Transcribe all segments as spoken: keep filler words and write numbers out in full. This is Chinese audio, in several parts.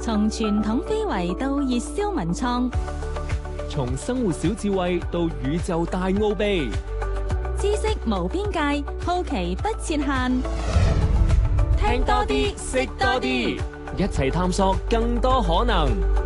從傳統非遺到熱銷文創， 從生活小智慧到宇宙大奧秘， 知識無邊界，好奇不設限。 聽多啲，識多啲，一齊探索更多可能。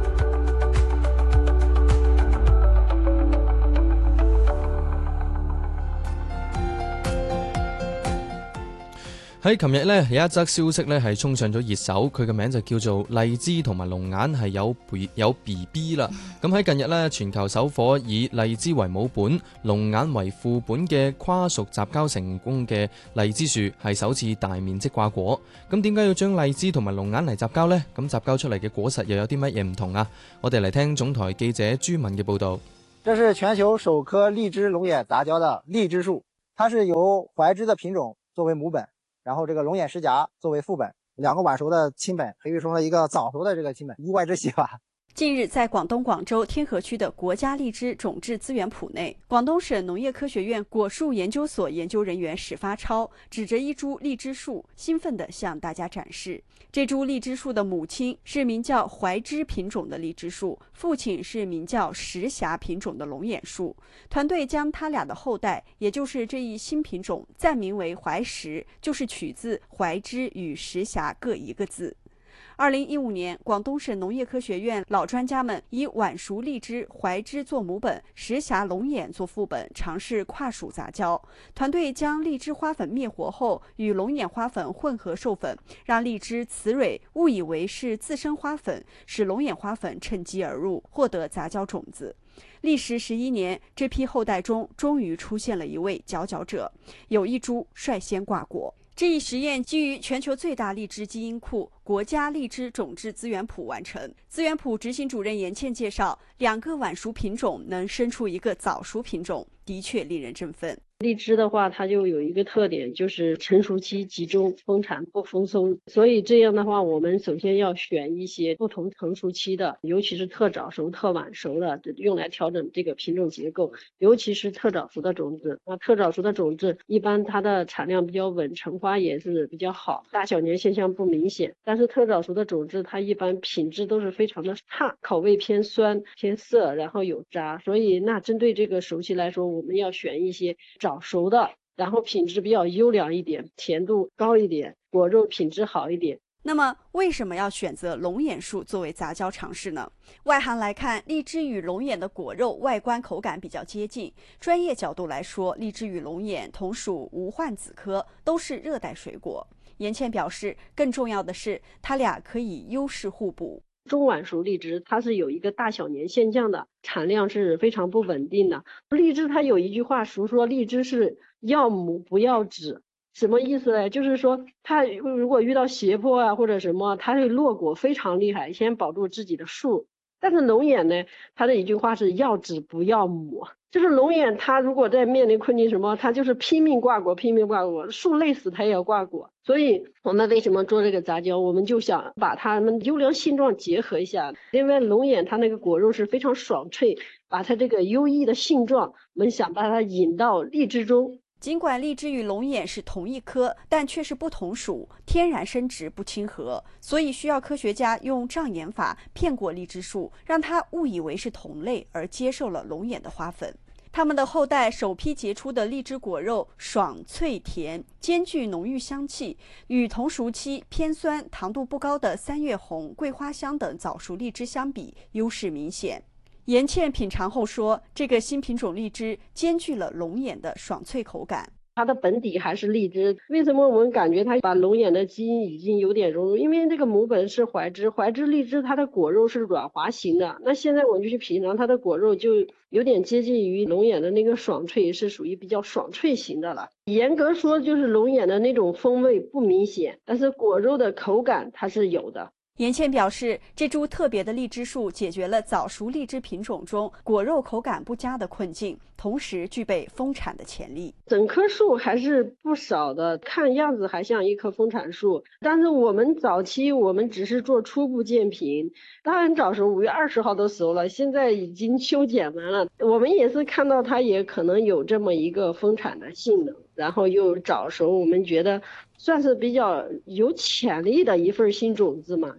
喺琴日咧有一則消息咧係衝上咗熱搜，佢嘅名就叫做荔枝同埋龍眼係有 B 有 B B 啦。咁喺近日咧，全球首顆以荔枝為母本、龍眼為副本嘅跨屬雜交成功嘅荔枝樹係首次大面積掛果。咁點解要將荔枝同埋龍眼嚟雜交呢？咁雜交出嚟嘅果實又有啲乜嘢唔同啊？我哋嚟聽總台記者朱敏嘅報道。 這是全球首棵荔枝龍眼雜交的荔枝樹，它是由懷枝的品種作為母本，然後這個龍眼石莢作為副本，兩個晚熟的親本，可以說一個早熟的這個親本，意外之喜吧。 近日，在廣東廣州天河區的國家荔枝種質資源圃內，廣東省農業科學院果樹研究所研究人員史發超指着一株荔枝樹，興奮地向大家展示。這株荔枝樹的母親是名叫懷枝品種的荔枝樹，父親是名叫石莢品種的龍眼樹。團隊將它倆的後代，也就是這一新品種，暫名為懷石，就是取自懷枝與石莢各一個字。二零一五年，廣東省農業科學院老專家們以晚熟荔枝懷枝做母本，石莢龍眼做副本，嘗試跨屬雜交。團隊將荔枝花粉滅活後，與龍眼花粉混合授粉，讓荔枝雌蕊誤以為是自生花粉，使龍眼花粉趁機而入，獲得雜交種子。歷時十一年，這批後代中終於出現了一位佼佼者，有一株率先掛果。這一實驗基於全球最大荔枝基因庫國家荔枝種質資源圃完成。資源圃執行主任嚴倩介紹，兩個晚熟品種能生出一個早熟品種，的確令人振奮。 荔枝的話，它就有一個特點，就是成熟期集中，豐產不豐收。所以這樣的話，我們首先要選一些不同成熟期的，尤其是特早熟、特晚熟的，用來調整這個品種結構。尤其是特早熟的種子，那特早熟的種子一般它的產量比較穩，成花也是比較好，大小年現象不明顯。但是特早熟的種子，它一般品質都是非常的差，口味偏酸、偏澀，然後有渣。所以那針對這個熟期來說，我們要選一些早熟的，然後品質比較優良一點，甜度高一點，果肉品質好一點。 那麼為什麼要選擇龍眼樹作為雜交嘗試呢？外行來看，荔枝與龍眼的果肉外觀口感比較接近。專業角度來說，荔枝與龍眼同屬無患子科，都是熱帶水果。嚴倩表示，更重要的是，它倆可以優勢互補。 中晚熟荔枝它是有一個大小年現象的，產量是非常不穩定的。荔枝它有一句話俗說，荔枝是要母不要籽，什麼意思呢？就是說它如果遇到斜坡啊或者什麼，它會落果非常厲害，先保住自己的樹。但是龍眼呢，它的一句話是要籽不要母，就是龍眼它如果在面臨困境什麼，它就是拼命掛果，拼命掛果，樹累死它也要掛果。所以我們為什麼做這個雜交，我們就想把它們優良性狀結合一下。因為龍眼它那個果肉是非常爽脆，把它這個優異的性狀，我們想把它引到荔枝中。 儘管荔枝與龍眼是同一科，但卻是不同屬，天然生殖不親和，所以需要科學家用障眼法騙過荔枝樹，讓它誤以為是同類而接受了龍眼的花粉。它們的後代首批結出的荔枝果肉爽脆甜，兼具濃郁香氣，與同熟期偏酸、糖度不高的三月紅、桂花香等早熟荔枝相比，優勢明顯。嚴倩品嘗後說，這個新品種荔枝兼具了龍眼的爽脆口感。 它的本底還是荔枝，為什麼我們感覺它把龍眼的基因已經有點融入？因為這個母本是懷枝，懷枝荔枝它的果肉是軟滑型的，那現在我們就去品嘗它的果肉，就有點接近於龍眼的那個爽脆，是屬於比較爽脆型的了。嚴格說，就是龍眼的那種風味不明顯，但是果肉的口感它是有的。 嚴倩表示，這株特別的荔枝樹解決了早熟荔枝品種中果肉口感不佳的困境，同時具備豐產的潛力。 整棵樹還是不少的，看樣子還像一棵豐產樹，但是我們早期我們只是做初步鑑評，當然早熟五月二十號都熟了，現在已經修剪完了，我們也是看到它也可能有這麼一個豐產的性能，然後又早熟，我們覺得算是比較有潛力的一份新種子嘛。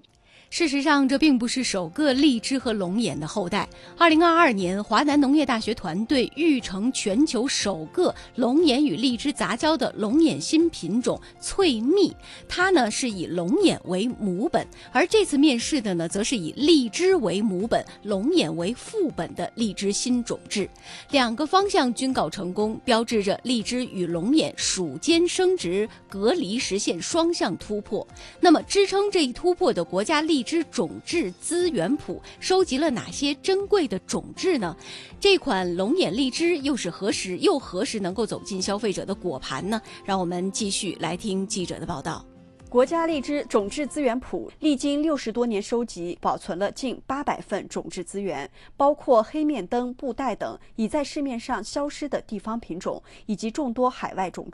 事实上，这并不是首个荔枝和龙眼的后代。二零二二年，华南农业大学团队育成全球首个龙眼与荔枝杂交的龙眼新品种翠蜜，它呢是以龙眼为母本，而这次面世的呢，则是以荔枝为母本、龙眼为副本的荔枝新种质。两个方向均告成功，标志着荔枝与龙眼属间生殖隔离实现双向突破。那么，支撑这一突破的国家荔枝种质资源谱收集了哪些珍贵的种质呢？这款龙眼荔枝又是何时又何时能够走进消费者的果盘呢？让我们继续来听记者的报道。 国家荔枝种质资源谱历经六十多年收集，保存了近八百份种质资源，包括黑面灯、布袋等已在市面上消失的地方品种，以及众多海外种